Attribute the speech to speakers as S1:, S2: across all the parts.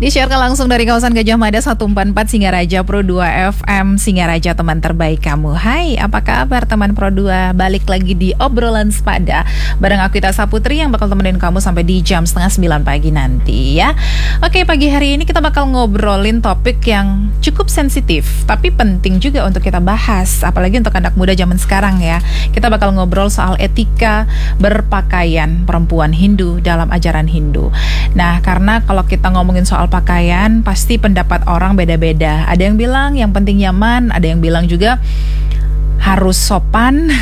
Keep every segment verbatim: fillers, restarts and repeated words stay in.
S1: Disiarkan langsung dari kawasan Gajah Mada seratus empat puluh empat Singaraja Pro dua F M Singaraja, teman terbaik kamu. Hai, apa kabar teman Pro dua? Balik lagi di obrolan sepada bareng aku Ita Saputri yang bakal temenin kamu sampai di jam setengah sembilan pagi nanti ya. Oke, pagi hari ini kita bakal ngobrolin topik yang cukup sensitif tapi penting juga untuk kita bahas, apalagi untuk anak muda zaman sekarang ya. Kita bakal ngobrol soal etika berpakaian perempuan Hindu dalam ajaran Hindu. Nah, karena kalau kita ngomongin soal pakaian, pasti pendapat orang beda-beda. Ada yang bilang yang penting nyaman, ada yang bilang juga harus sopan,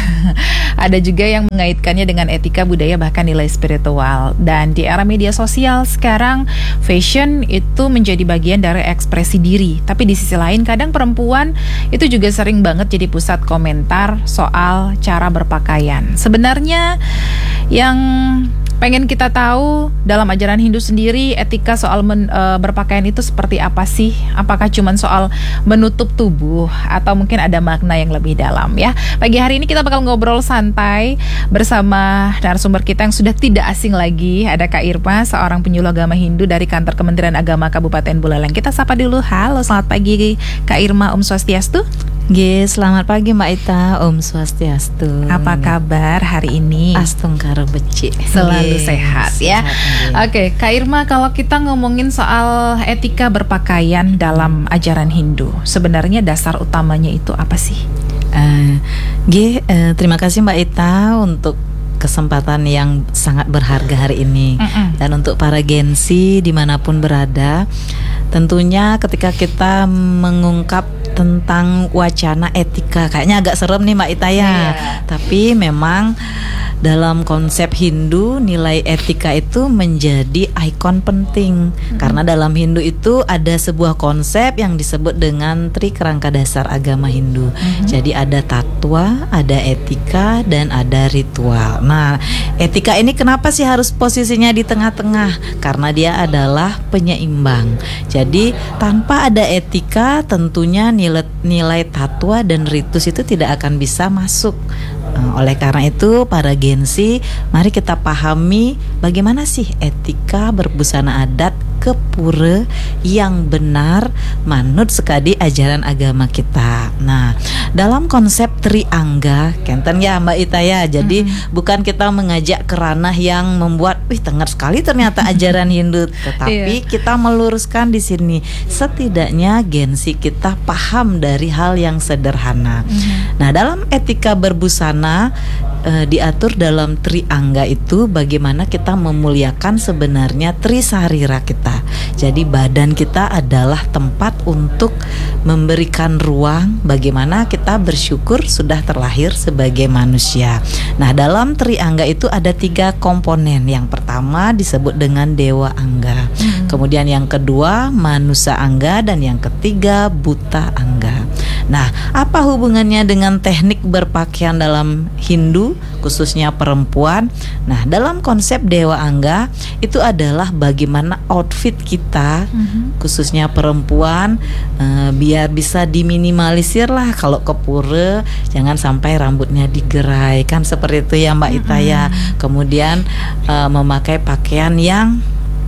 S1: ada juga yang mengaitkannya dengan etika budaya bahkan nilai spiritual. Dan di era media sosial sekarang, fashion itu menjadi bagian dari ekspresi diri. Tapi di sisi lain kadang perempuan itu juga sering banget jadi pusat komentar soal cara berpakaian. Sebenarnya yang pengen kita tahu dalam ajaran Hindu sendiri, etika soal men, e, berpakaian itu seperti apa sih? Apakah cuma soal menutup tubuh atau mungkin ada makna yang lebih dalam ya? Pagi hari ini kita bakal ngobrol santai bersama narasumber kita yang sudah tidak asing lagi. Ada Kak Irma, seorang penyuluh agama Hindu dari Kantor Kementerian Agama Kabupaten Buleleng. Kita sapa dulu. Halo, selamat pagi Kak Irma, Om Swastiastu.
S2: G, selamat pagi Mbak Ita, Om Swastiastu.
S1: Apa kabar hari ini?
S2: Astungkara beci.
S1: Selalu G, sehat ya. Sehat, Oke, Kak Irma, kalau kita ngomongin soal etika berpakaian dalam ajaran Hindu, sebenarnya dasar utamanya itu apa sih?
S2: Uh, G, uh, terima kasih Mbak Ita untuk kesempatan yang sangat berharga hari ini. Mm-mm. Dan untuk para Gensi dimanapun berada, tentunya ketika kita mengungkap tentang wacana etika, kayaknya agak serem nih Mbak Ita ya. Yeah. Tapi memang dalam konsep Hindu, nilai etika itu menjadi ikon penting. Mm-hmm. Karena dalam Hindu itu ada sebuah konsep yang disebut dengan tri kerangka dasar agama Hindu. Mm-hmm. Jadi ada tatwa, ada etika, dan ada ritual. Nah, etika ini kenapa sih harus posisinya di tengah-tengah? Karena dia adalah penyeimbang. Jadi tanpa ada etika, tentunya nilai, nilai tatwa dan ritus itu tidak akan bisa masuk. Oleh karena itu, para Gensi, mari kita pahami bagaimana sih etika berbusana adat ke pura yang benar manut sekali ajaran agama kita. Nah, dalam konsep triangga, kenten ya Mbak Ita ya. Jadi mm-hmm. bukan kita mengajak ke ranah yang membuat, wih tengar sekali ternyata ajaran Hindu, tetapi yeah. kita meluruskan di sini setidaknya Gensi kita paham dari hal yang sederhana. Mm-hmm. Nah, dalam etika berbusana Uh, diatur dalam triangga itu bagaimana kita memuliakan sebenarnya trisarira kita. Jadi badan kita adalah tempat untuk memberikan ruang bagaimana kita bersyukur sudah terlahir sebagai manusia. Nah, dalam triangga itu ada tiga komponen. Yang pertama disebut dengan Dewa Angga, hmm. kemudian yang kedua Manusa Angga, dan yang ketiga Buta Angga. Nah, apa hubungannya dengan teknik berpakaian dalam Hindu, khususnya perempuan? Nah, dalam konsep Dewa Angga itu adalah bagaimana outfit kita, mm-hmm. khususnya perempuan, uh, biar bisa diminimalisir lah. Kalau ke pura, jangan sampai rambutnya digerai, kan seperti itu ya Mbak Ita ya. Mm-hmm. Kemudian uh, memakai pakaian yang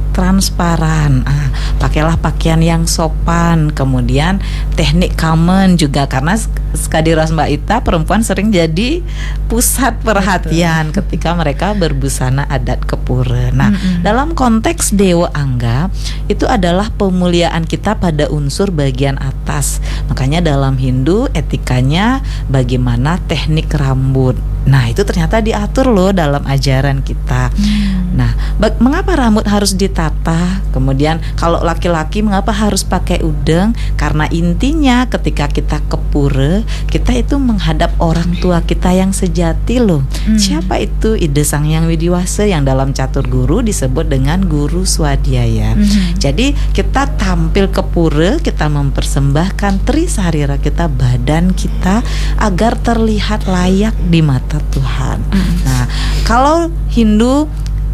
S2: transparan, ah, pakailah pakaian yang sopan. Kemudian teknik kamen juga, karena sekadiras Mbak Ita, perempuan sering jadi pusat perhatian. Betul. Ketika mereka berbusana adat ke pura. Nah, mm-hmm. dalam konteks Dewa Angga itu adalah pemuliaan kita pada unsur bagian atas. Makanya dalam Hindu etikanya bagaimana teknik rambut. Nah, itu ternyata diatur loh dalam ajaran kita. Hmm. Nah, bag- mengapa rambut harus ditata? Kemudian kalau laki-laki mengapa harus pakai udeng? Karena intinya ketika kita ke pura, kita itu menghadap orang tua kita yang sejati loh. Hmm. Siapa itu? Ida Sang Hyang Widiwasa yang dalam catur guru disebut dengan guru swadhyaya. Hmm. Jadi kita tampil ke pura, kita mempersembahkan trisarira kita, badan kita, agar terlihat layak di mata Tuhan. Mm. Nah, kalau Hindu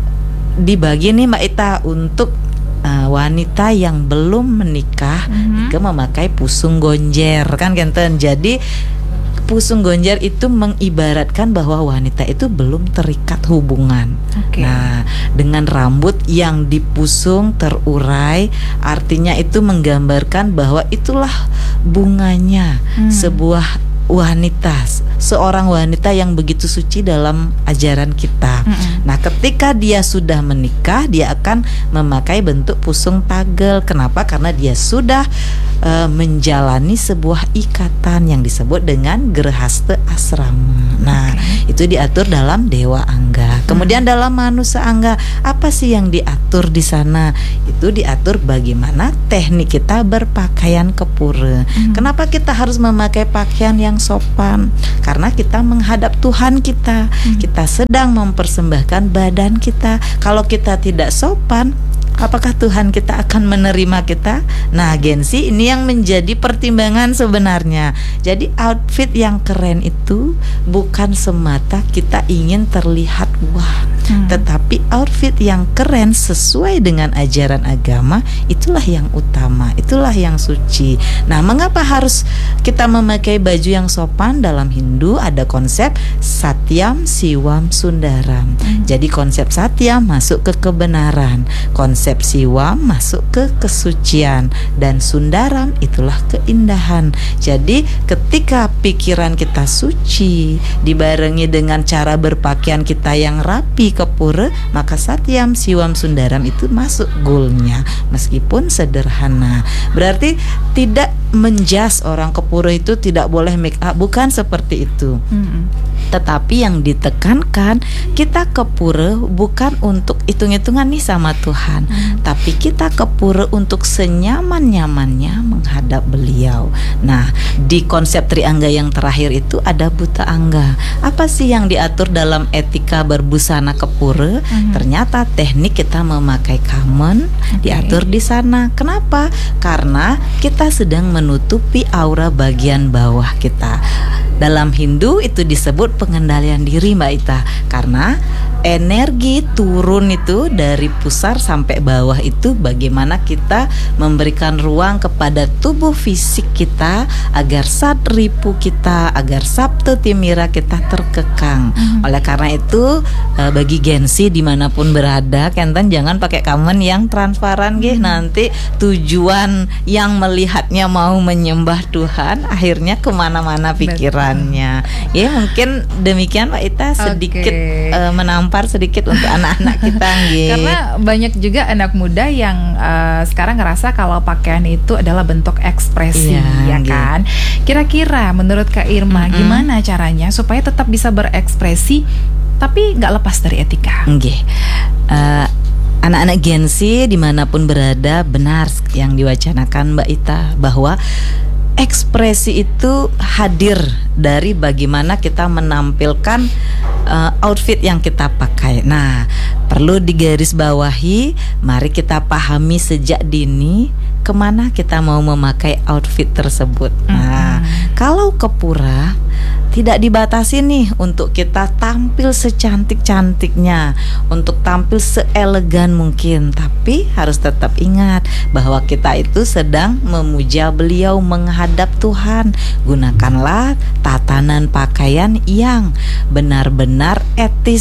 S2: dibagi nih Mbak Ita untuk uh, wanita yang belum menikah, mm-hmm. ke memakai pusung gonjer, kan Kenten. Jadi pusung gonjar itu mengibaratkan bahwa wanita itu belum terikat hubungan. Okay. Nah, dengan rambut yang dipusung terurai, artinya itu menggambarkan bahwa itulah bunganya hmm. sebuah wanita, seorang wanita yang begitu suci dalam ajaran kita. Mm-hmm. Nah, ketika dia sudah menikah, dia akan memakai bentuk pusung tagel. Kenapa? Karena dia sudah uh, menjalani sebuah ikatan yang disebut dengan gerhaste asrama. Nah, okay. itu diatur dalam Dewa Angga. Kemudian mm-hmm. dalam Manusa Angga, apa sih yang diatur di sana? Itu diatur bagaimana teknik kita berpakaian kepura. Mm-hmm. Kenapa kita harus memakai pakaian yang sopan? Karena kita menghadap Tuhan kita. hmm. Kita sedang mempersembahkan badan kita. Kalau kita tidak sopan, apakah Tuhan kita akan menerima kita? Nah, Gensi, ini yang menjadi pertimbangan sebenarnya. Jadi outfit yang keren itu bukan semata kita ingin terlihat wah, hmm. tetapi outfit yang keren sesuai dengan ajaran agama, itulah yang utama, itulah yang suci. Nah, mengapa harus kita memakai baju yang sopan? Dalam Hindu ada konsep Satyam Siwam Sundaram. hmm. Jadi konsep Satya masuk ke kebenaran, konsep Siwam masuk ke kesucian, dan Sundaram itulah keindahan. Jadi ketika pikiran kita suci dibarengi dengan cara berpakaian kita yang rapi kepura, maka Satyam Siwam Sundaram itu masuk goalnya, meskipun sederhana. Berarti tidak menjas orang kepura itu tidak boleh make up, bukan seperti itu. hmm. Tetapi yang ditekankan, kita kepura bukan untuk hitung-hitungan nih sama Tuhan, hmm. tapi kita kepura untuk senyaman-nyamannya menghadap beliau. Nah, di konsep Triangga yang terakhir itu ada Buta Angga. Apa sih yang diatur dalam etika berbusana kepura? hmm. Ternyata teknik kita memakai kamen okay. diatur di sana. Kenapa? Karena kita sedang menutupi aura bagian bawah kita. Dalam Hindu itu disebut pengendalian diri, Mbak Ita, karena energi turun itu dari pusar sampai bawah itu bagaimana kita memberikan ruang kepada tubuh fisik kita agar satripu kita, agar sabta timira kita terkekang. Mm-hmm. Oleh karena itu bagi Gensi dimanapun berada, Kenten jangan pakai kamen yang transparan, mm-hmm. nanti tujuan yang melihatnya mau menyembah Tuhan akhirnya kemana-mana pikiran. Ya, mungkin demikian Pak Ita, sedikit okay. uh, menampar sedikit untuk anak-anak kita.
S1: Karena banyak juga anak muda yang uh, sekarang ngerasa kalau pakaian itu adalah bentuk ekspresi, ya, ya kan? Kira-kira menurut Kak Irma, mm-hmm. gimana caranya supaya tetap bisa berekspresi tapi nggak lepas dari etika?
S2: Okay. Uh, anak-anak Gensi dimanapun berada, benar yang diwacanakan Mbak Ita bahwa ekspresi itu hadir dari bagaimana kita menampilkan uh, outfit yang kita pakai. Nah, perlu digarisbawahi, mari kita pahami sejak dini kemana kita mau memakai outfit tersebut. Mm-hmm. Nah, kalau kepura tidak dibatasi nih untuk kita tampil secantik-cantiknya, untuk tampil seelegan mungkin, tapi harus tetap ingat bahwa kita itu sedang memuja beliau, menghadap Tuhan. Gunakanlah tatanan pakaian yang benar-benar etis,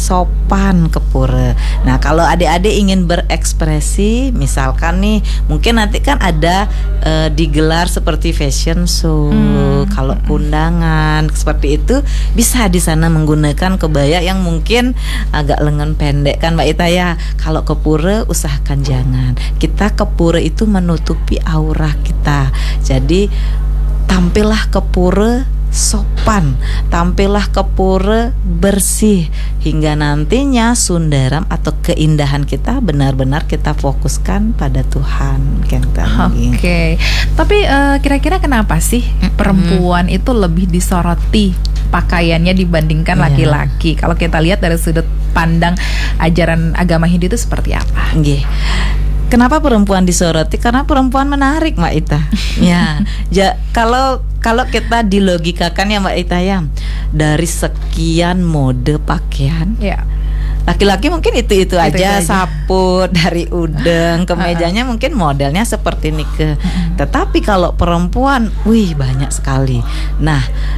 S2: sopan, kepura. Nah, kalau adik-adik ingin berekspresi, misalkan nih, mungkin nanti kan ada uh, digelar seperti fashion show, hmm. kalau undangan seperti itu, bisa di sana menggunakan kebaya yang mungkin agak lengan pendek kan Mbak Ita ya. Kalau kepura usahakan jangan. Kita kepura itu menutupi aura kita. Jadi tampillah kepura sopan, tampillah kepura bersih, hingga nantinya sundaram atau keindahan kita benar-benar kita fokuskan pada Tuhan. Oke,
S1: okay. Tapi uh, kira-kira kenapa sih mm-hmm. perempuan itu lebih disoroti pakaiannya dibandingkan yeah. laki-laki? Kalau kita lihat dari sudut pandang ajaran agama Hindu itu seperti apa?
S2: Okay. Kenapa perempuan disoroti? Karena perempuan menarik, Mbak Ita. Ya, ja, kalau kalau kita dilogikakan ya Mbak Ita ya, dari sekian mode pakaian, ya. Laki-laki mungkin itu-itu aja, aja, sapu dari udeng, kemejanya mungkin modelnya seperti nike. Tetapi kalau perempuan, wih banyak sekali. Nah,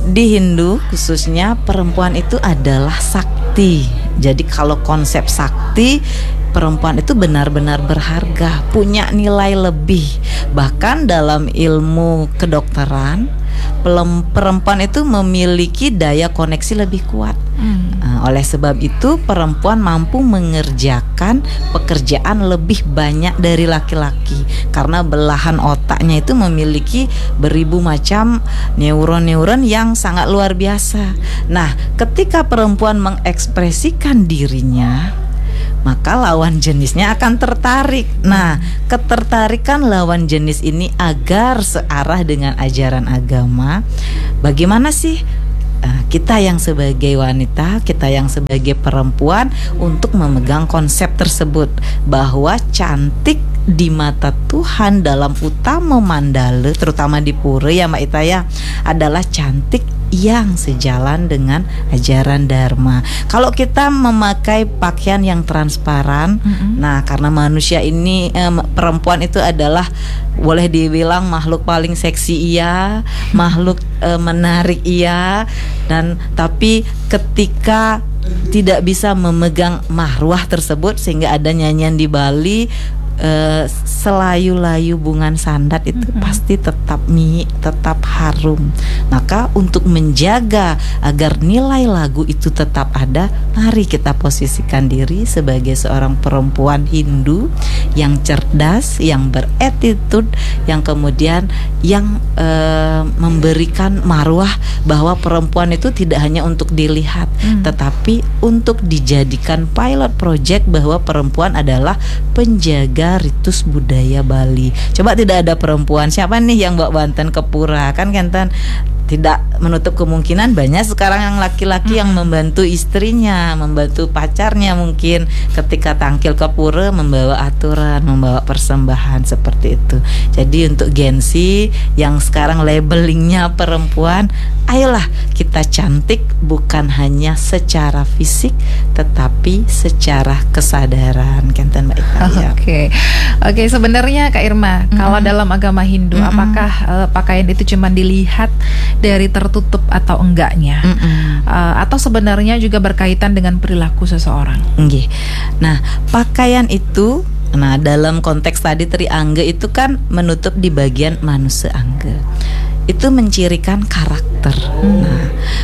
S2: di Hindu khususnya perempuan itu adalah sakti. Jadi kalau konsep sakti, perempuan itu benar-benar berharga, punya nilai lebih. Bahkan dalam ilmu kedokteran, perempuan itu memiliki daya koneksi lebih kuat. Hmm. Nah, oleh sebab itu perempuan mampu mengerjakan pekerjaan lebih banyak dari laki-laki karena belahan otaknya itu memiliki beribu macam neuron-neuron yang sangat luar biasa. Nah, ketika perempuan mengekspresikan dirinya, maka lawan jenisnya akan tertarik. Nah, ketertarikan lawan jenis ini agar searah dengan ajaran agama. Bagaimana sih uh, kita yang sebagai wanita, kita yang sebagai perempuan untuk memegang konsep tersebut, bahwa cantik di mata Tuhan dalam utama mandala, terutama di pura ya Mbak Ita ya, adalah cantik yang sejalan dengan ajaran Dharma. Kalau kita memakai pakaian yang transparan, mm-hmm. nah karena manusia ini eh, perempuan itu adalah boleh dibilang makhluk paling seksi iya, makhluk eh, menarik iya, dan tapi ketika tidak bisa memegang marwah tersebut, sehingga ada nyanyian di Bali, Uh, selayu-layu bungan sandat itu mm-hmm. pasti tetap mi, tetap harum. Maka untuk menjaga agar nilai lagu itu tetap ada, mari kita posisikan diri sebagai seorang perempuan Hindu yang cerdas, yang beretitude, yang kemudian yang uh, memberikan marwah bahwa perempuan itu tidak hanya untuk dilihat, mm. tetapi untuk dijadikan pilot project bahwa perempuan adalah penjaga ritus budaya Bali. Coba tidak ada perempuan, siapa nih yang bawa Banten ke pura? Kan Kenten tidak menutup kemungkinan banyak sekarang yang laki-laki hmm. yang membantu istrinya, membantu pacarnya mungkin ketika tangkil ke pura, membawa aturan, membawa persembahan seperti itu. Jadi untuk Gen Z yang sekarang labelingnya perempuan, ayolah kita cantik bukan hanya secara fisik tetapi secara kesadaran. Kenten Mbak Ita.
S1: Oke, okay. oke okay, sebenarnya Kak Irma, mm-hmm. kalau dalam agama Hindu, mm-hmm. apakah uh, pakaian itu cuma dilihat dari tertutup atau enggaknya, mm-hmm. uh, atau sebenarnya juga berkaitan dengan perilaku seseorang?
S2: Okay. Nah, pakaian itu, nah dalam konteks tadi Tri Angga itu kan menutup di bagian manusia angga, itu mencirikan karakter. Hmm. Nah,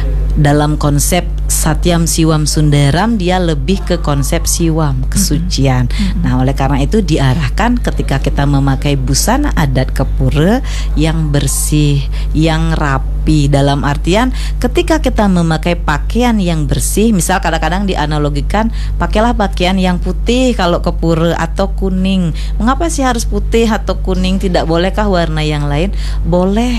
S2: dalam konsep Satyam Siwam Sundaram dia lebih ke konsep siwam, kesucian. Mm-hmm. Nah, oleh karena itu diarahkan ketika kita memakai busana adat ke pura yang bersih, yang rapi. Dalam artian ketika kita memakai pakaian yang bersih, misal kadang-kadang dianalogikan pakailah pakaian yang putih kalau ke pura atau kuning. Mengapa sih harus putih atau kuning? Tidak bolehkah warna yang lain? Boleh.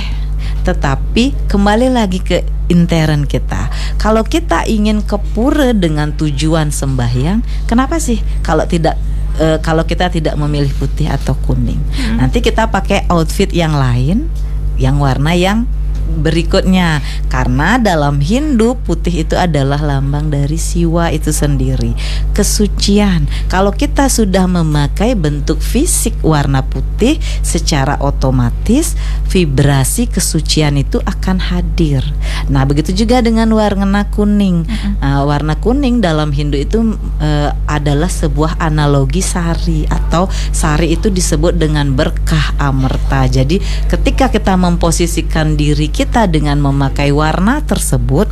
S2: Tetapi kembali lagi ke intern kita. Kalau kita ingin ke pura dengan tujuan sembahyang, kenapa sih kalau tidak e, kalau kita tidak memilih putih atau kuning? Hmm. Nanti kita pakai outfit yang lain, yang warna yang berikutnya, karena dalam Hindu putih itu adalah lambang dari Siwa itu sendiri, kesucian. Kalau kita sudah memakai bentuk fisik warna putih, secara otomatis vibrasi kesucian itu akan hadir. Nah, begitu juga dengan warna kuning. Mm-hmm. uh, warna kuning dalam Hindu itu uh, adalah sebuah analogi sari, atau sari itu disebut dengan berkah amerta. Jadi ketika kita memposisikan diri kita dengan memakai warna tersebut,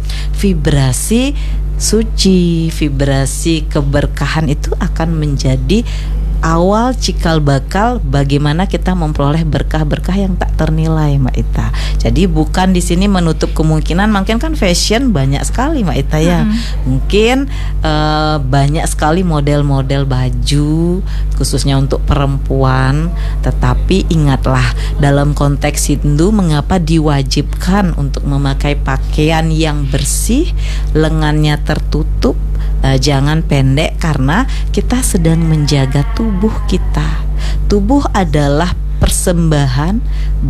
S2: vibrasi suci, vibrasi keberkahan itu akan menjadi awal cikal bakal bagaimana kita memperoleh berkah-berkah yang tak ternilai, Mbak Ita. Jadi bukan di sini menutup kemungkinan, mungkin kan fashion banyak sekali, Mbak Ita ya. Hmm. Mungkin uh, banyak sekali model-model baju khususnya untuk perempuan. Tetapi ingatlah, dalam konteks Hindu mengapa diwajibkan untuk memakai pakaian yang bersih, lengannya tertutup, Uh, jangan pendek, karena kita sedang menjaga tubuh kita. Tubuh adalah persembahan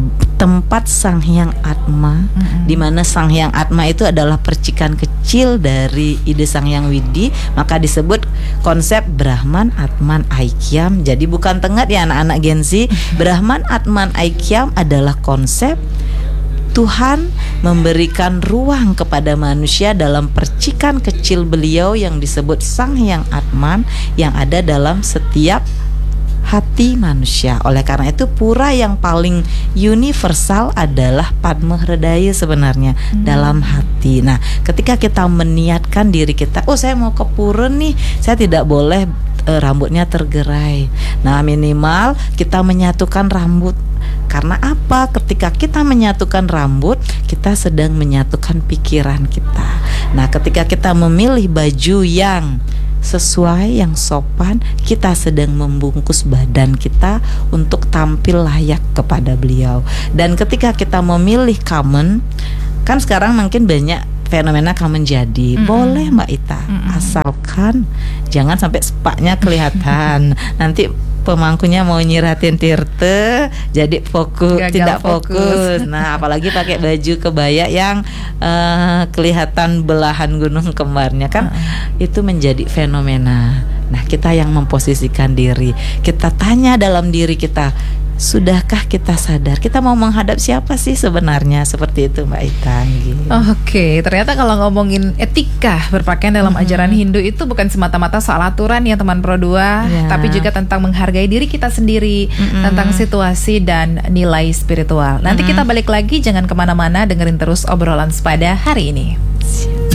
S2: tempat Sang Hyang Atma, mm-hmm. di mana Sang Hyang Atma itu adalah percikan kecil dari ide Sang Hyang Widi, maka disebut konsep Brahman Atman Aikyam. Jadi bukan tengah ya anak-anak Gen Z. Brahman Atman Aikyam adalah konsep Tuhan memberikan ruang kepada manusia dalam percikan kecil beliau yang disebut Sang Hyang Atman yang ada dalam setiap hati manusia. Oleh karena itu pura yang paling universal adalah Padma Hridaya sebenarnya, hmm. dalam hati. Nah, ketika kita meniatkan diri kita, oh saya mau ke pura nih, saya tidak boleh e, rambutnya tergerai. Nah, minimal kita menyatukan rambut. Karena apa? Ketika kita menyatukan rambut, kita sedang menyatukan pikiran kita. Nah, ketika kita memilih baju yang sesuai, yang sopan, kita sedang membungkus badan kita untuk tampil layak kepada beliau. Dan ketika kita memilih common, kan sekarang mungkin banyak fenomena common jadi, mm-hmm. boleh Mbak Ita, mm-hmm. asalkan jangan sampai spaknya kelihatan. Nanti pemangkunya mau nyiratin tirte, jadi fokus Gagal tidak fokus. fokus. Nah, apalagi pakai baju kebaya yang uh, kelihatan belahan gunung kembarnya kan, uh. itu menjadi fenomena. Nah, kita yang memposisikan diri, kita tanya dalam diri kita, sudahkah kita sadar kita mau menghadap siapa sih sebenarnya, seperti itu Mbak Ita. Gitu.
S1: Oke, ternyata kalau ngomongin etika berpakaian dalam mm-hmm. ajaran Hindu itu bukan semata-mata soal aturan ya teman Pro dua, yeah. tapi juga tentang menghargai diri kita sendiri, mm-hmm. tentang situasi dan nilai spiritual. Nanti mm-hmm. kita balik lagi, jangan kemana-mana, dengerin terus obrolan Spada hari ini.